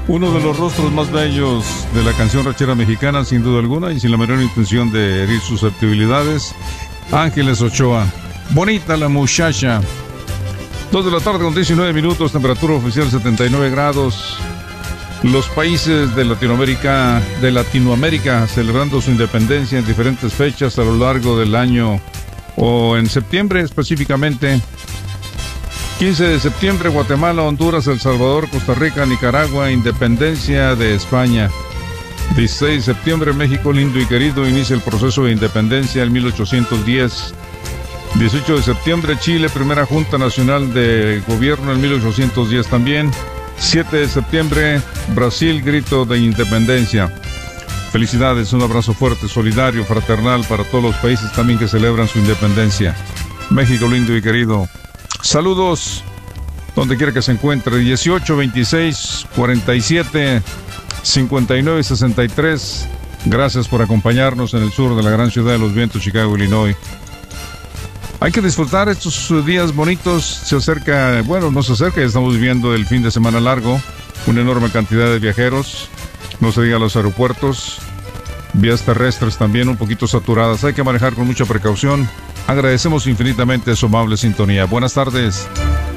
Uno de los rostros más bellos de la canción ranchera mexicana, sin duda alguna, y sin la menor intención de herir susceptibilidades, Ángeles Ochoa. Bonita la muchacha. 2 de la tarde con 19 minutos, temperatura oficial 79 grados. Los países de Latinoamérica celebrando su independencia en diferentes fechas a lo largo del año, o en septiembre específicamente. 15 de septiembre, Guatemala, Honduras, El Salvador, Costa Rica, Nicaragua, independencia de España. 16 de septiembre, México lindo y querido, inicia el proceso de independencia en 1810. 18 de septiembre, Chile, primera Junta Nacional de Gobierno en 1810 también. 7 de septiembre, Brasil, grito de independencia. Felicidades, un abrazo fuerte, solidario, fraternal para todos los países también que celebran su independencia. México lindo y querido. Saludos, donde quiera que se encuentre. 18, 26, 47, 59, 63. Gracias por acompañarnos en el sur de la gran ciudad de los vientos, Chicago, Illinois. Hay que disfrutar estos días bonitos. Se acerca, bueno, no se acerca, ya estamos viviendo el fin de semana largo. Una enorme cantidad de viajeros. No se diga los aeropuertos. Vías terrestres también un poquito saturadas. Hay que manejar con mucha precaución. Agradecemos infinitamente su amable sintonía. Buenas tardes.